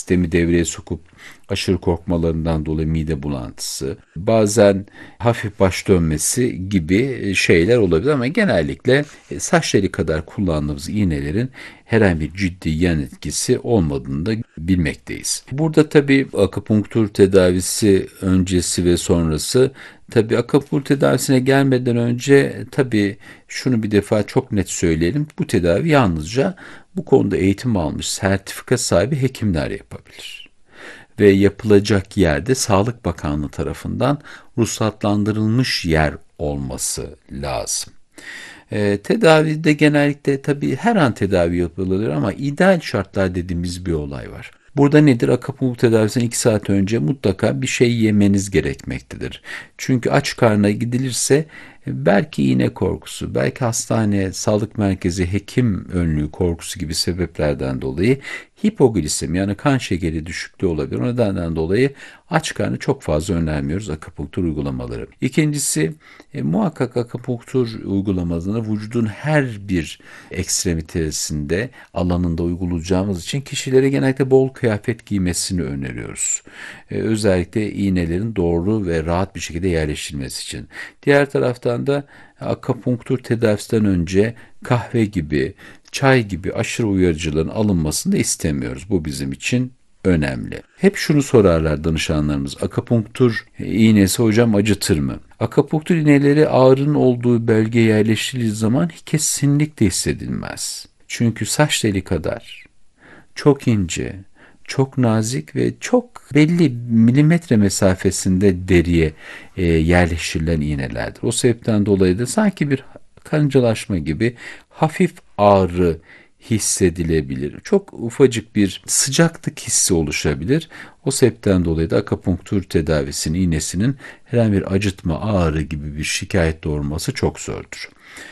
sistemi devreye sokup aşırı korkmalarından dolayı mide bulantısı, bazen hafif baş dönmesi gibi şeyler olabilir ama genellikle saç teli kadar kullandığımız iğnelerin herhangi bir ciddi yan etkisi olmadığını da bilmekteyiz. Burada tabii akupunktur tedavisi öncesi ve sonrası, tabii akupunktur tedavisine gelmeden önce tabii şunu bir defa çok net söyleyelim. Bu tedavi yalnızca bu konuda eğitim almış, sertifika sahibi hekimler yapabilir. Ve yapılacak yerde Sağlık Bakanlığı tarafından ruhsatlandırılmış yer olması lazım. Tedavide genellikle tabii her an tedavi yapılır ama ideal şartlar dediğimiz bir olay var. Burada nedir? Akupunktur tedavisinden 2 saat önce mutlaka bir şey yemeniz gerekmektedir. Çünkü aç karnına gidilirse belki iğne korkusu, belki hastane, sağlık merkezi, hekim önlüğü korkusu gibi sebeplerden dolayı hipoglisemi yani kan şekeri düşüklüğü olabilir. O nedenden dolayı aç karnı çok fazla önermiyoruz akupunktur uygulamaları. İkincisi muhakkak akupunktur uygulamalarını vücudun her bir ekstremitesinde alanında uygulayacağımız için kişilere genellikle bol kıyafet giymesini öneriyoruz. Özellikle iğnelerin doğru ve rahat bir şekilde yerleştirilmesi için. Diğer taraftan da akupunktur tedavisinden önce kahve gibi, çay gibi aşırı uyarıcıların alınmasını da istemiyoruz. Bu bizim için önemli. Hep şunu sorarlar danışanlarımız. Akupunktur iğnesi hocam acıtır mı? Akupunktur iğneleri ağrının olduğu bölgeye yerleştirildiği zaman kesinlikle hissedilmez. Çünkü saç teli kadar çok ince, çok nazik ve çok belli milimetre mesafesinde deriye yerleştirilen iğnelerdir. O sebepten dolayı da sanki bir karıncalaşma gibi hafif ağrı hissedilebilir. Çok ufacık bir sıcaklık hissi oluşabilir. O sebepten dolayı da akupunktur tedavisinin iğnesinin herhangi bir acıtma, ağrı gibi bir şikayet doğurması çok zordur.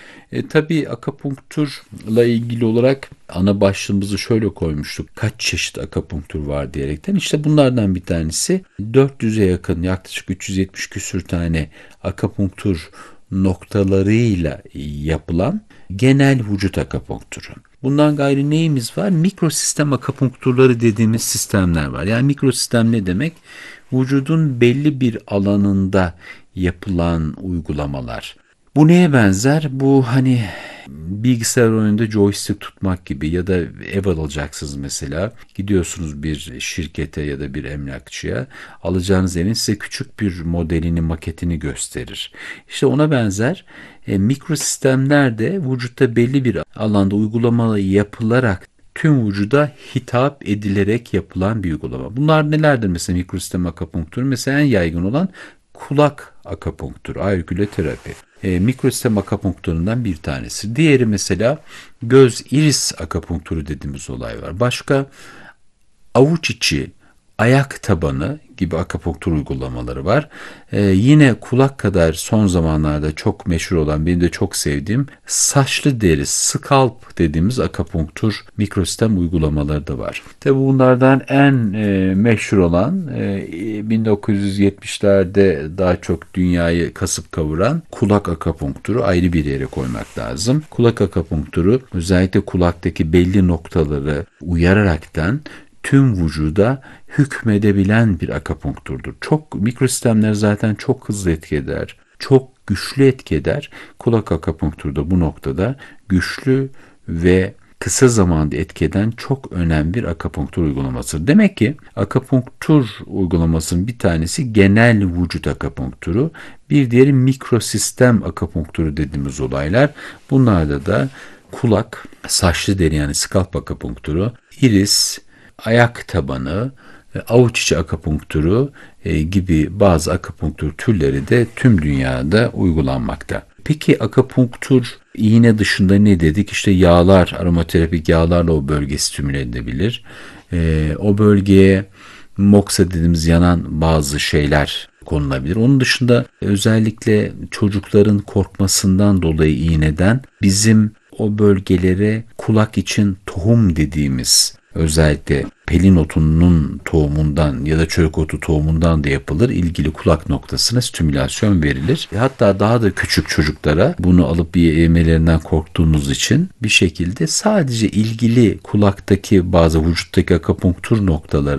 Tabii akupunkturla ilgili olarak ana başlığımızı şöyle koymuştuk. Kaç çeşit akupunktur var diyerekten. İşte bunlardan bir tanesi 400'e yakın yaklaşık 370 küsür tane akupunktur noktalarıyla yapılan genel vücut akupunkturu. Bundan gayrı neyimiz var? Mikrosistem akupunkturları dediğimiz sistemler var. Yani mikrosistem ne demek? Vücudun belli bir alanında yapılan uygulamalar. Bu neye benzer? Bu hani bilgisayar oyununda joystick tutmak gibi ya da ev alacaksınız mesela. Gidiyorsunuz bir şirkete ya da bir emlakçıya. Alacağınız evin size küçük bir modelini, maketini gösterir. İşte ona benzer mikrosistemler de vücutta belli bir alanda uygulama yapılarak tüm vücuda hitap edilerek yapılan bir uygulama. Bunlar nelerdir mesela mikrosistem akupunkturu? Mesela en yaygın olan kulak akupunkturu, aurikulaterapi. Mikrosistem akupunkturundan bir tanesi. Diğeri mesela göz iris akupunkturu dediğimiz olay var. Başka avuç içi, ayak tabanı gibi akupunktur uygulamaları var. Yine kulak kadar son zamanlarda çok meşhur olan, benim de çok sevdiğim saçlı deri, scalp dediğimiz akupunktur mikrosistem uygulamaları da var. Tabi bunlardan en meşhur olan 1970'lerde daha çok dünyayı kasıp kavuran kulak akupunkturu ayrı bir yere koymak lazım. Kulak akupunkturu özellikle kulaktaki belli noktaları uyararaktan tüm vücuda hükmedebilen bir akupunkturdur. Mikrosistemler zaten çok hızlı etki eder. Çok güçlü etki eder. Kulak akupunkturda bu noktada güçlü ve kısa zamanda etki eden çok önemli bir akupunktur uygulamasıdır. Demek ki akupunktur uygulamasının bir tanesi genel vücut akupunkturu, bir diğeri mikrosistem akupunkturu dediğimiz olaylar. Bunlarda da kulak, saçlı deri yani scalp akupunkturu, iris, ayak tabanı, avuç içi akupunkturu gibi bazı akupunktur türleri de tüm dünyada uygulanmakta. Peki akupunktur iğne dışında ne dedik? İşte yağlar, aromaterapik yağlarla o bölge stimüle edilebilir. O bölgeye moksa dediğimiz yanan bazı şeyler konulabilir. Onun dışında özellikle çocukların korkmasından dolayı iğneden bizim o bölgelere kulak için tohum dediğimiz, özellikle pelin otunun tohumundan ya da çörek otu tohumundan da yapılır. İlgili kulak noktasına stimülasyon verilir. Hatta daha da küçük çocuklara bunu alıp yemelerinden korktuğunuz için bir şekilde sadece ilgili kulaktaki bazı vücuttaki akupunktur noktaları